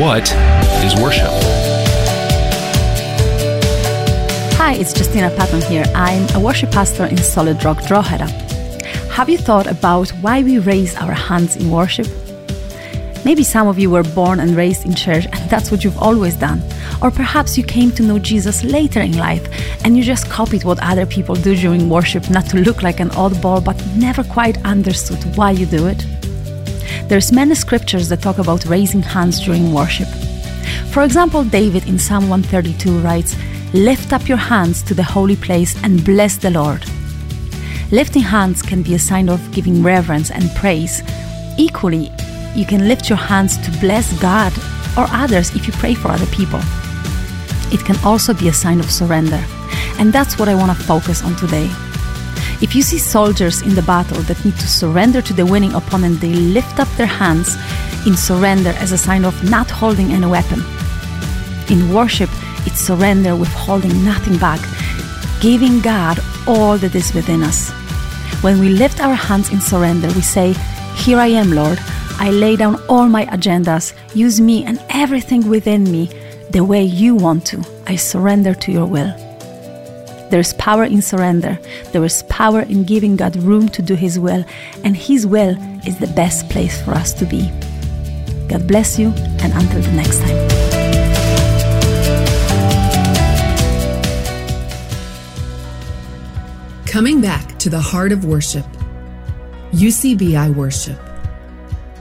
What is worship? Hi, it's Justina Patton here. I'm a worship pastor in Solid Rock, Drogheda. Have you thought about why we raise our hands in worship? Maybe some of you were born and raised in church and that's what you've always done. Or perhaps you came to know Jesus later in life and you just copied what other people do during worship, not to look like an oddball, but never quite understood why you do it. There's many scriptures that talk about raising hands during worship. For example, David in Psalm 132 writes, "Lift up your hands to the holy place and bless the Lord." Lifting hands can be a sign of giving reverence and praise. Equally, you can lift your hands to bless God or others if you pray for other people. It can also be a sign of surrender, and that's what I want to focus on today. If you see soldiers in the battle that need to surrender to the winning opponent, they lift up their hands in surrender as a sign of not holding any weapon. In worship, it's surrender with holding nothing back, giving God all that is within us. When we lift our hands in surrender, we say, "Here I am, Lord. I lay down all my agendas. Use me and everything within me the way you want to. I surrender to your will." There's power in surrender. There is power in giving God room to do His will, and His will is the best place for us to be. God bless you, and until the next time. Coming back to the heart of worship, UCBI Worship.